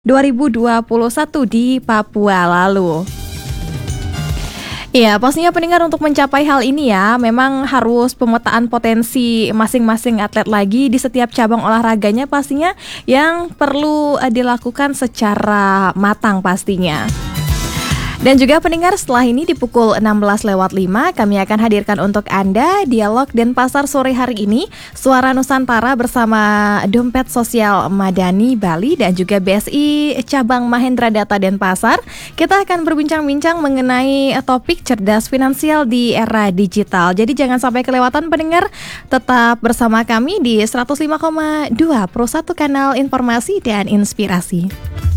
2021 di Papua lalu. Iya, pastinya pendengar untuk mencapai hal ini ya, memang harus pemetaan potensi masing-masing atlet lagi di setiap cabang olahraganya pastinya yang perlu dilakukan secara matang pastinya. Dan juga pendengar, setelah ini di pukul 16:05 kami akan hadirkan untuk Anda Dialog Denpasar sore hari ini, Suara Nusantara bersama Dompet Sosial Madani Bali dan juga BSI Cabang Mahendra Data Denpasar. Kita akan berbincang-bincang mengenai topik cerdas finansial di era digital. Jadi jangan sampai kelewatan pendengar, tetap bersama kami di 105,2 Pro 1 kanal informasi dan inspirasi.